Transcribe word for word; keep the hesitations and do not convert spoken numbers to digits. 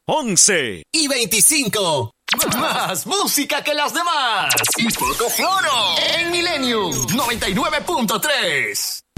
once y veinticinco. Más música que las demás. Y poco floro. En Millennium noventa y nueve punto tres.